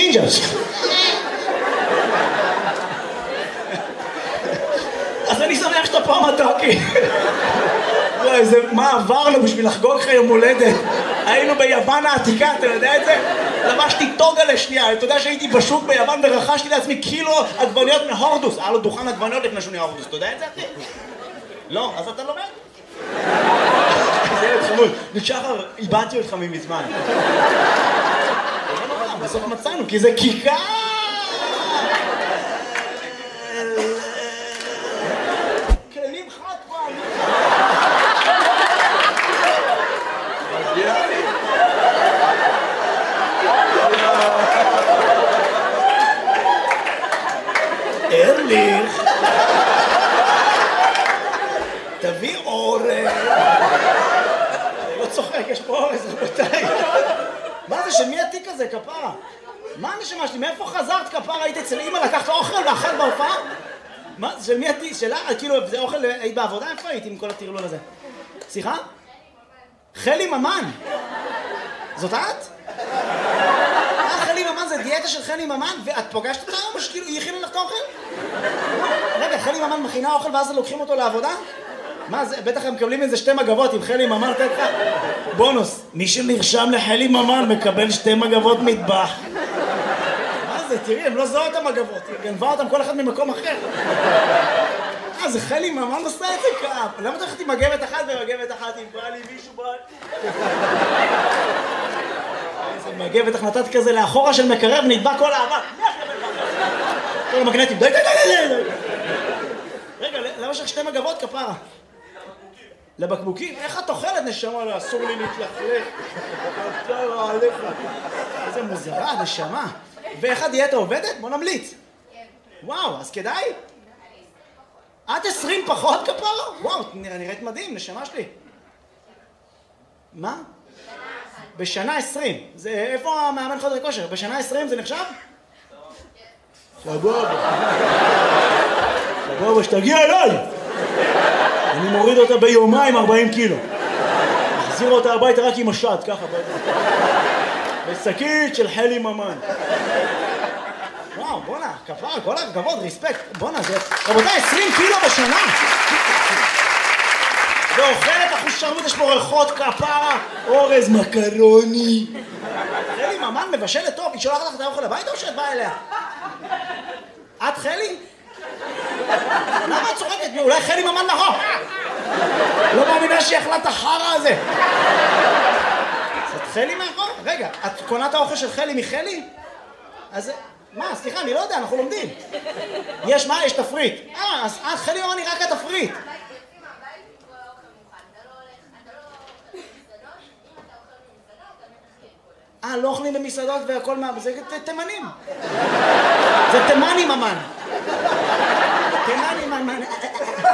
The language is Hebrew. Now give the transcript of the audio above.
נינג'ס. אז אני שמח שאתה פה מתוקי. איזה מה עברנו בשביל לחגוג לך יום הולדת. היינו ביוון העתיקה, אתה יודע את זה? לבשתי טוגה לשנייה, אתה יודע שהייתי בשוק ביוון ורכשתי לעצמי קילו עגבניות מהורדוס. היה לו דוכן עגבניות לפני שהוא נהיה הורדוס, אתה יודע את זה אחי? לא, אז אתה לומד? זה ילד חמוד, נשחר, איבדתי אותך ממזמן. בסוף מצאנו, כי זה כיכר! כלים חד פעם! ארליך! תביא אורז! אני לא צוחק, יש פה אורז, רבותיי. מה זה, של מי התיק הזה, כפרה? מה הנשמה שלי? מאיפה חזרת, כפרה? היית אצל אמא, לקחת אוכל ואכלת בהופעה? מה, של מי התיק? שלה? כאילו, זה אוכל, היית בעבודה? איפה הייתי עם כל הטרלול הזה? סליחה? חלי ממן! זאת את? חלי ממן זה דיאטה של חלי ממן, ואת פוגשת אותה או שכאילו היא הכינה לך את האוכל? רגע, חלי ממן מכינה אוכל ואז לוקחים אותו לעבודה? מה זה, בטח הם מקבלים איזה 2 מגבות עם חלי ממן, תת לך בונוס, מי שנרשם לחלי ממן מקבל 2 מגבות מטבח. מה זה, תראי, הם לא זוהו את המגבות, היא גנבה אותם כל אחד ממקום אחר. זה חלי ממן עושה את זה כאב. למה אתה הולכת עם מגבת אחת ומגבת אחת אם בא לי מישהו בא? איזה מגבת החלטת כזה לאחורה של מקרב נדבק כל האבק. כל המגנטים, די די די די די. רגע, למה יש לך 2 מגבות כפרה? לבקבוקים? איך את אוכלת נשמה? לא, אסור לי להתלכלך. תראה עליך. איזה מוזרה, נשמה. ואיך הדיאטה עובדת? בוא נמליץ. וואו, אז כדאי? עד 20 פחות כפרה? וואו, נראית מדהים, נשמה שלי. מה? בשנה 20. זה, איפה המאמן חדר כושר? בשנה 20 זה נחשב? סבבה. סבבה, שתגיע אליי. אני מוריד אותה ביומיים 40 קילו. מחזיר אותה הביתה רק עם השד, ככה. בשקית של חלי ממן. וואו, בונה, כפרה, כל הכבוד, ריספקט. בונה, זה... רבותיי, 20 קילו בשנה. ואוכלת אחוז שרמוט, יש פה ריחות כפרה, אורז, מקרוני. חלי ממן מבשלת טוב, היא שולחת לך את האוכל הביתה או שאת באה אליה? את חלי? למה את צוחקת? אולי חלי ממן נכון? לא מאמינה שהיא אכלה את החרא הזה. את חלי מאחור? רגע, את קונה את האוכל של חלי מחלי? אז... מה? סליחה, אני לא יודע, אנחנו לומדים. יש מה? יש תפריט. אז חלי ממן היא רק התפריט. לא אוכלים במסעדות והכל מה... זה תימנים. זה תימני ממן. תימני ממן.